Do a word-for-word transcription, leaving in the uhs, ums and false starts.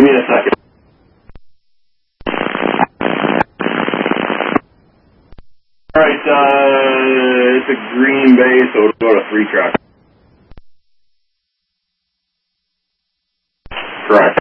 me a second. Alright, uh, it's a Green Bay, so it'll go to three track. Correct.